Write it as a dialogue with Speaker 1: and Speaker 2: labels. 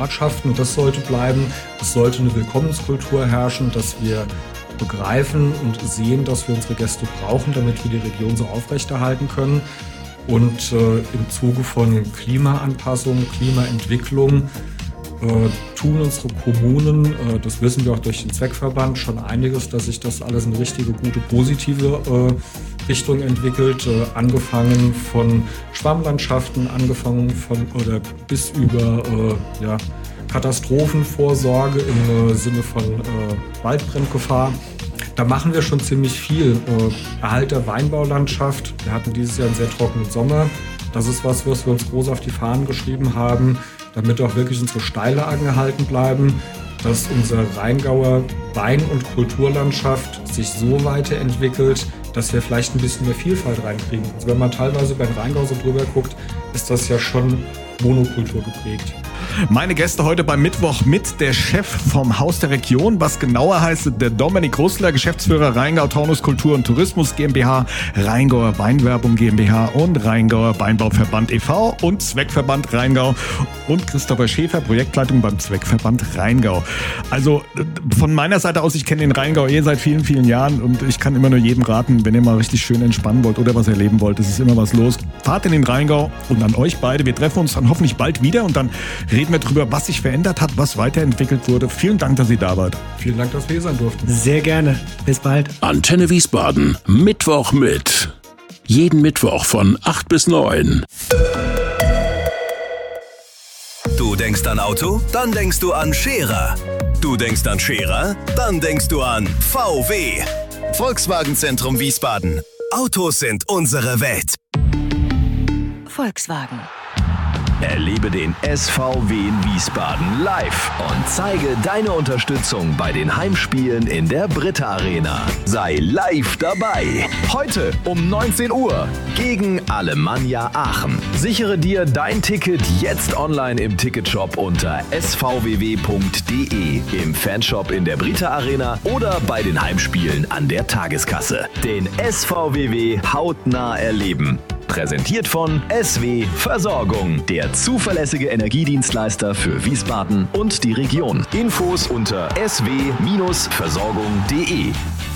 Speaker 1: Ortschaften. Das sollte bleiben. Es sollte eine Willkommenskultur herrschen, dass wir begreifen und sehen, dass wir unsere Gäste brauchen, damit wir die Region so aufrechterhalten können. Und im Zuge von Klimaanpassung, Klimaentwicklung tun unsere Kommunen, das wissen wir auch durch den Zweckverband, schon einiges, dass sich das alles in richtige, gute, positive Richtung entwickelt. Angefangen von Schwammlandschaften, bis über Katastrophenvorsorge im Sinne von Waldbrandgefahr. Da machen wir schon ziemlich viel. Erhalt der Weinbaulandschaft. Wir hatten dieses Jahr einen sehr trockenen Sommer. Das ist was wir uns groß auf die Fahnen geschrieben haben, damit auch wirklich unsere Steillagen erhalten bleiben, dass unsere Rheingauer Wein- und Kulturlandschaft sich so weiterentwickelt, dass wir vielleicht ein bisschen mehr Vielfalt reinkriegen. Also wenn man teilweise beim Rheingau so drüber guckt, ist das ja schon Monokultur geprägt.
Speaker 2: Meine Gäste heute beim Mittwoch mit der Chef vom Haus der Region, was genauer heißt, der Dominik Russler, Geschäftsführer Rheingau Taunus Kultur und Tourismus GmbH, Rheingauer Weinwerbung GmbH und Rheingauer Weinbauverband e.V. und Zweckverband Rheingau und Christopher Schäfer, Projektleitung beim Zweckverband Rheingau. Also von meiner Seite aus, ich kenne den Rheingau seit vielen, vielen Jahren und ich kann immer nur jedem raten, wenn ihr mal richtig schön entspannen wollt oder was erleben wollt, es ist immer was los. Fahrt in den Rheingau und an euch beide. Wir treffen uns dann hoffentlich bald wieder und dann reden wir darüber, was sich verändert hat, was weiterentwickelt wurde. Vielen Dank, dass ihr da wart.
Speaker 1: Vielen Dank, dass wir hier sein durften.
Speaker 3: Sehr gerne. Bis bald.
Speaker 4: Antenne Wiesbaden. Mittwoch mit. Jeden Mittwoch von 8 bis 9.
Speaker 5: Du denkst an Auto? Dann denkst du an Scherer. Du denkst an Scherer? Dann denkst du an VW. Volkswagen Zentrum Wiesbaden. Autos sind unsere Welt.
Speaker 6: Volkswagen.
Speaker 5: Erlebe den SVW in Wiesbaden live und zeige deine Unterstützung bei den Heimspielen in der Britta Arena. Sei live dabei. Heute um 19 Uhr gegen Alemannia Aachen. Sichere dir dein Ticket jetzt online im Ticketshop unter svww.de, im Fanshop in der Britta Arena oder bei den Heimspielen an der Tageskasse. Den SVW hautnah erleben. Präsentiert von SW Versorgung, der zuverlässige Energiedienstleister für Wiesbaden und die Region. Infos unter sw-versorgung.de.